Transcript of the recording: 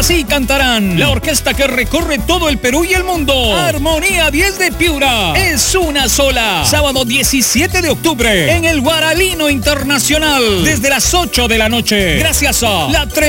Así cantarán la orquesta que recorre todo el Perú y el mundo. Armonía 10 de Piura. Es una sola. Sábado 17 de octubre en el Guaralino Internacional. Desde las 8 de la noche. Gracias a la